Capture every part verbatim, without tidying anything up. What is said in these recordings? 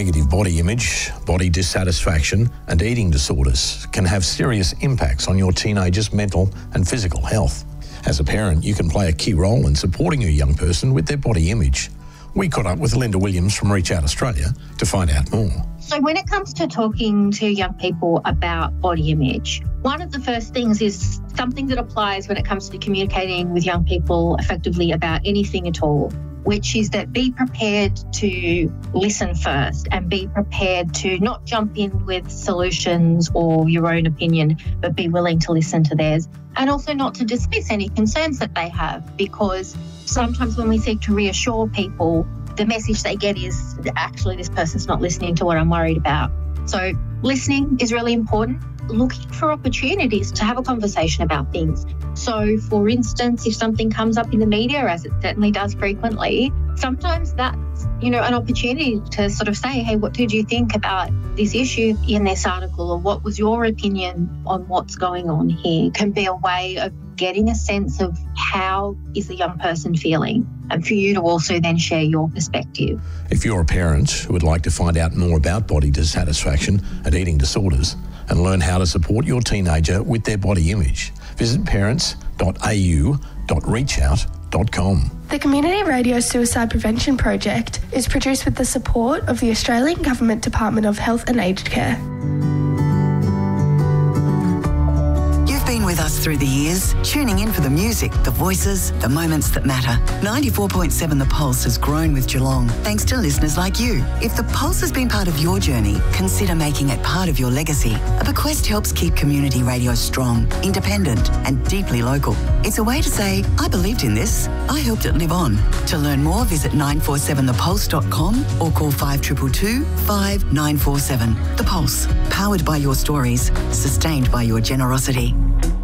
Negative body image, body dissatisfaction and eating disorders can have serious impacts on your teenager's mental and physical health. As a parent, you can play a key role in supporting a young person with their body image. We caught up with Linda Williams from Reach Out Australia to find out more. So when it comes to talking to young people about body image, one of the first things is something that applies when it comes to communicating with young people effectively about anything at all, which is that be prepared to listen first and be prepared to not jump in with solutions or your own opinion, but be willing to listen to theirs, and also not to dismiss any concerns that they have, because sometimes when we seek to reassure people, the message they get is actually this person's not listening to what I'm worried about. So listening is really important. Looking for opportunities to have a conversation about things. So, for instance, if something comes up in the media, as it certainly does frequently, sometimes that's, you know, an opportunity to sort of say, hey, what did you think about this issue in this article, or what was your opinion on what's going on here? Can be a way of getting a sense of how is the young person feeling, and for you to also then share your perspective. If you're a parent who would like to find out more about body dissatisfaction and eating disorders and learn how to support your teenager with their body image, visit parents dot a u dot reach out dot com. The Community Radio Suicide Prevention Project is produced with the support of the Australian Government Department of Health and Aged Care. Been with us through the years, tuning in for the music, the voices, the moments that matter. ninety-four point seven The Pulse has grown with Geelong, thanks to listeners like you. If The Pulse has been part of your journey, consider making it part of your legacy. A bequest helps keep community radio strong, independent and deeply local. It's a way to say, I believed in this, I helped it live on. To learn more, visit nine four seven the pulse dot com or call five two two two, five nine four seven. The Pulse, powered by your stories, sustained by your generosity.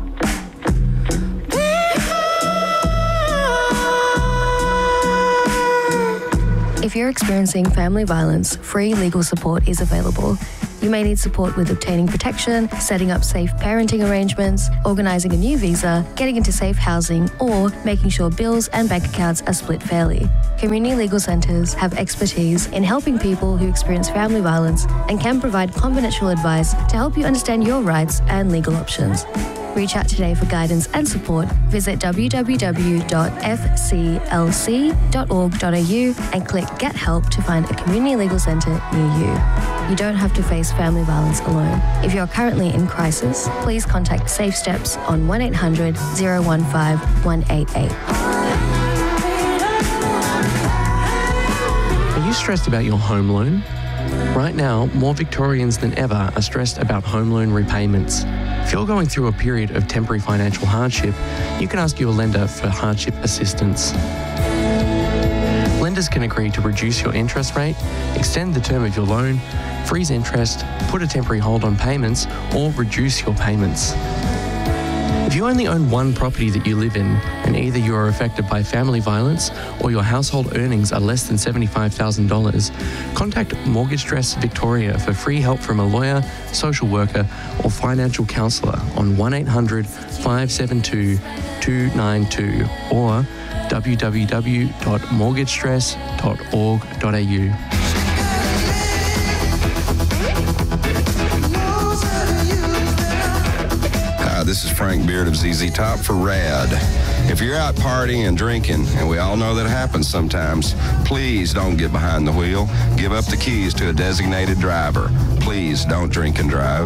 If you're experiencing family violence, free legal support is available. You may need support with obtaining protection, setting up safe parenting arrangements, organising a new visa, getting into safe housing, or making sure bills and bank accounts are split fairly. Community legal centres have expertise in helping people who experience family violence and can provide confidential advice to help you understand your rights and legal options. Reach out today for guidance and support. Visit w w w dot f c l c dot org dot a u and click Get Help to find a community legal centre near you. You don't have to face family violence alone. If you're currently in crisis, please contact Safe Steps on one eight hundred, oh one five, one eight eight. Are you stressed about your home loan? Right now, more Victorians than ever are stressed about home loan repayments. If you're going through a period of temporary financial hardship, you can ask your lender for hardship assistance. Lenders can agree to reduce your interest rate, extend the term of your loan, freeze interest, put a temporary hold on payments, or reduce your payments. If you only own one property that you live in, and either you are affected by family violence or your household earnings are less than seventy-five thousand dollars, contact Mortgage Stress Victoria for free help from a lawyer, social worker or financial counsellor on one eight hundred, five seven two, two nine two or w w w dot mortgage stress dot org dot a u. This is Frank Beard of Z Z Top for RAD. If you're out partying and drinking, and we all know that happens sometimes, please don't get behind the wheel. Give up the keys to a designated driver. Please don't drink and drive.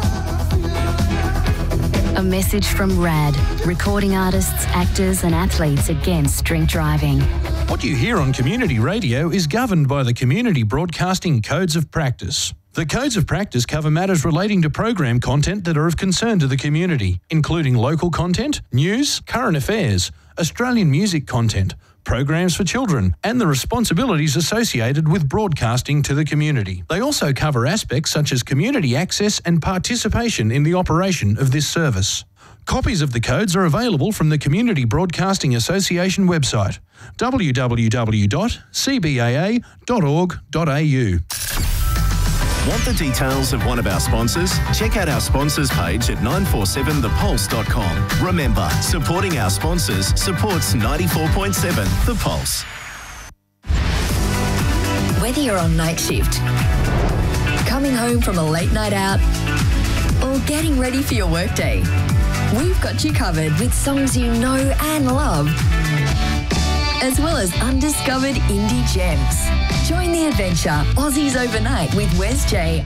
A message from RAD, recording artists, actors and athletes against drink driving. What you hear on community radio is governed by the Community Broadcasting Codes of Practice. The Codes of Practice cover matters relating to program content that are of concern to the community, including local content, news, current affairs, Australian music content, programs for children, and the responsibilities associated with broadcasting to the community. They also cover aspects such as community access and participation in the operation of this service. Copies of the codes are available from the Community Broadcasting Association website, w w w dot c b a a dot org dot a u. Want the details of one of our sponsors? Check out our sponsors page at nine four seven the pulse dot com. Remember, supporting our sponsors supports ninety-four point seven The Pulse. Whether you're on night shift, coming home from a late night out, or getting ready for your workday, we've got you covered with songs you know and love, as well as undiscovered indie gems. Join the adventure Aussies Overnight with Wes J